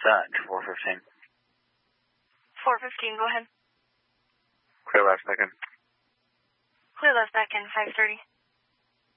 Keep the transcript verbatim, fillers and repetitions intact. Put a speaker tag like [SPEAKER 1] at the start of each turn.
[SPEAKER 1] set, four fifteen.
[SPEAKER 2] four fifteen, go ahead.
[SPEAKER 1] Clear last second.
[SPEAKER 2] Clear last second, five thirty.